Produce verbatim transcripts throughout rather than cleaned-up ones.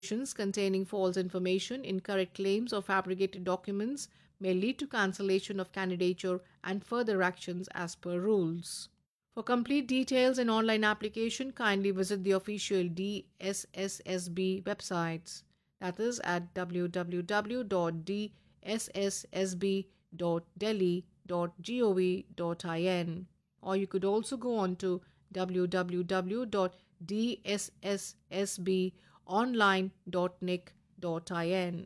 containing false information, incorrect claims, or fabricated documents may lead to cancellation of candidature and further actions as per rules. For complete details and online application, kindly visit the official D S S S B websites. That is at w w w dot d s s s b dot delhi dot gov dot in, or you could also go on to w w w dot d s s s b online dot nic dot in.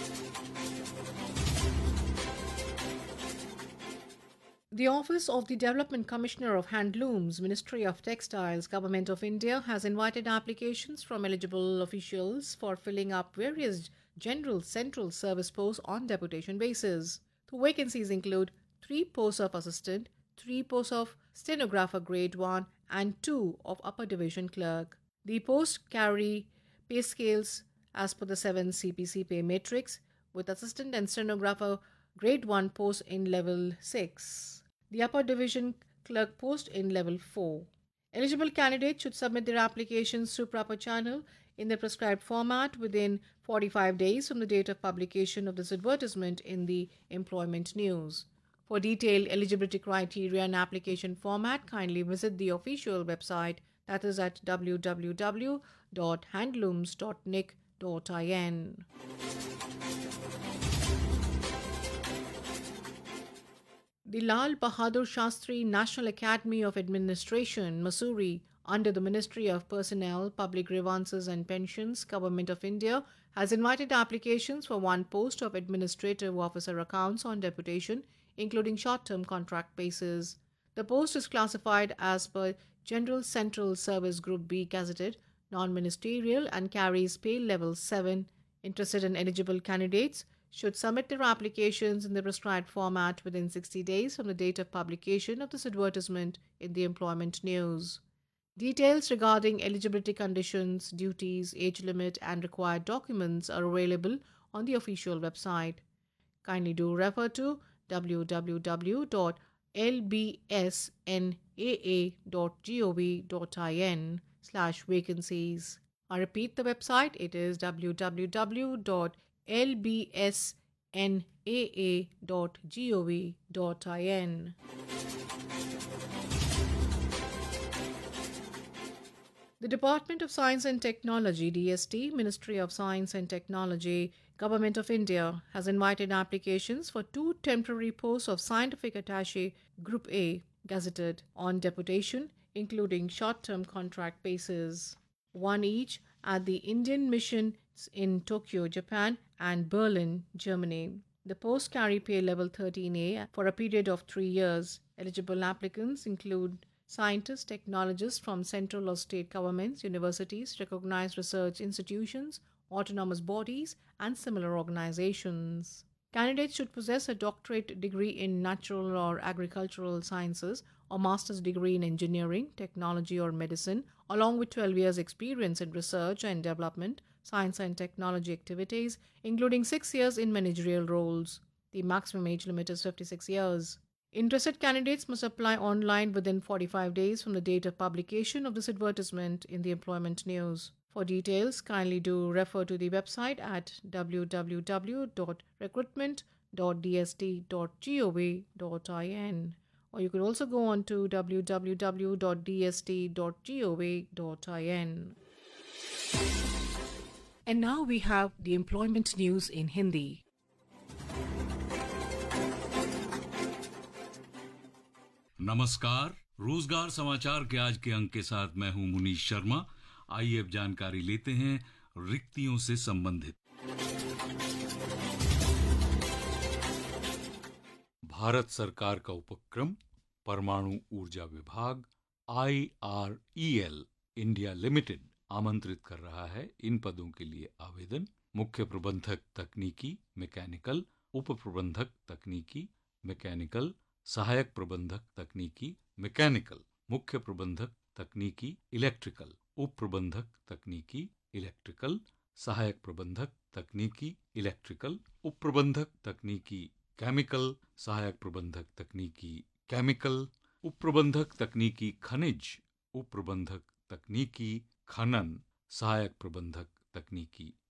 The Office of the Development Commissioner of Handlooms, Ministry of Textiles, Government of India has invited applications from eligible officials for filling up various general central service posts on deputation basis. The vacancies include three posts of assistant, three posts of stenographer grade one, and two of upper division clerk. The posts carry pay scales as per the seven C P C pay matrix, with assistant and stenographer grade one post in level six. The upper division clerk post in level four. Eligible candidates should submit their applications through proper channel in the prescribed format within forty-five days from the date of publication of this advertisement in the employment news. For detailed eligibility criteria and application format, kindly visit the official website, that is at w w w dot handlooms dot nic dot in. The Lal Bahadur Shastri National Academy of Administration, Mussoorie, under the Ministry of Personnel, Public Grievances and Pensions, Government of India, has invited applications for one post of Administrative Officer Accounts on deputation, including short-term contract basis. The post is classified as per General Central Service Group B gazetted, non-ministerial, and carries pay level seven. Interested and eligible candidates should submit their applications in the prescribed format within sixty days from the date of publication of this advertisement in the employment news. Details regarding eligibility conditions, duties, age limit, and required documents are available on the official website. Kindly do refer to w w w dot l b s n a a dot gov dot in slash vacancies. I repeat the website, it is w w w dot l b s n a a dot gov dot in. The Department of Science and Technology, D S T, Ministry of Science and Technology, Government of India, has invited applications for two temporary posts of Scientific Attaché Group A gazetted on deputation, including short-term contract basis, one each at the Indian Mission in Tokyo, Japan, and Berlin, Germany. The posts carry pay level thirteen A for a period of three years. Eligible applicants include scientists, technologists from central or state governments, universities, recognized research institutions, autonomous bodies, and similar organizations. Candidates should possess a doctorate degree in natural or agricultural sciences or master's degree in engineering, technology, or medicine, along with twelve years experience in research and development, science and technology activities, including six years in managerial roles. The maximum age limit is fifty-six years. Interested candidates must apply online within forty-five days from the date of publication of this advertisement in the employment news. For details, kindly do refer to the website at w w w dot recruitment dot d s t dot gov dot in, or you could also go on to w w w dot d s t dot gov dot in. And now we have the employment news in Hindi. नमस्कार, रोजगार समाचार के आज के अंक के साथ मैं हूं मुनीश शर्मा। आइए अब जानकारी लेते हैं रिक्तियों से संबंधित। भारत सरकार का उपक्रम परमाणु ऊर्जा विभाग I R E L India limited आमंत्रित कर रहा है इन पदों के लिए आवेदन। मुख्य प्रबंधक तकनीकी मैकेनिकल, उप प्रबंधक तकनीकी मैकेनिकल, सहायक प्रबंधक तकनीकी मैकेनिकल, मुख्य प्रबंधक तकनीकी इलेक्ट्रिकल, उप प्रबंधक तकनीकी इलेक्ट्रिकल, सहायक प्रबंधक तकनीकी इलेक्ट्रिकल, उप प्रबंधक तकनीकी केमिकल, सहायक प्रबंधक तकनीकी केमिकल, उप प्रबंधक तकनीकी खनिज, उप प्रबंधक तकनीकी खनन, सहायक प्रबंधक तकनीकी